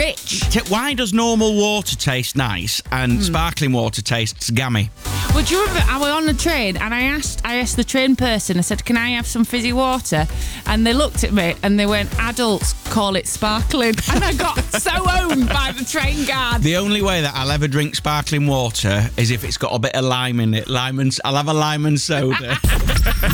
rich. Why does normal water taste nice and sparkling water tastes gammy? Well, do you remember I was on the train and I asked the train person, I said, can I have some fizzy water? And they looked at me and they went, adults call it sparkling. And I got so owned by the train guard. The only way that I'll ever drink sparkling water is if it's got a bit of lime in it. I'll have a lime and soda.